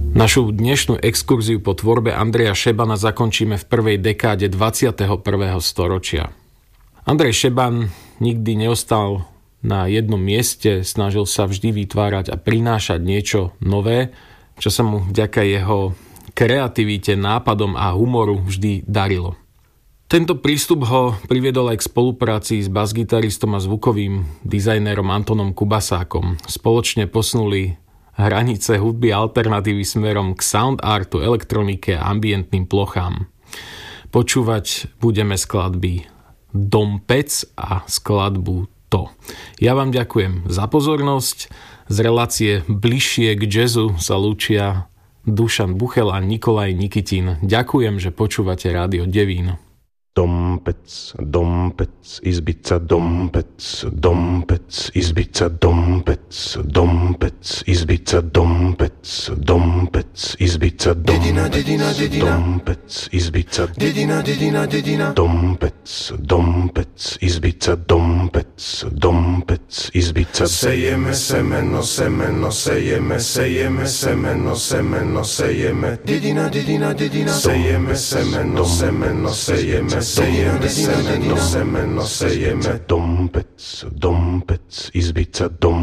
Našu dnešnú exkurziu po tvorbe Andreja Šebana zakončíme v prvej dekáde 21. storočia. Andrej Šeban nikdy neostal na jednom mieste, snažil sa vždy vytvárať a prinášať niečo nové, čo sa mu vďaka jeho kreativite, nápadom a humoru vždy darilo. Tento prístup ho priviedol aj k spolupráci s basgitaristom a zvukovým dizajnérom Antonom Kubasákom. Spoločne posunuli hranice hudby alternatívy smerom k sound artu, elektronike a ambientným plochám. Počúvať budeme skladby Dom Pec a skladbu To. Ja vám ďakujem za pozornosť. Z relácie Bližšie k jazzu sa lúčia Dušan Buchel a Nikolaj Nikitin. Ďakujem, že počúvate Rádio Devín. Dompec, dompec, izbica, dompec, dompec, izbica, dompec, dompec, izbica, dompec, dompec, izbica, dompec, dompec, izbica, dompec, dompec, izbica, dompec, dompec, izbica. Sejeme semeno, semeno, sejeme, sejeme semeno, semeno, sejeme, dedina, dedina, dedina, sejeme semeno, semeno, sejeme, sejeme semeno, semeno, sejeme, dompec, dompec, izbica,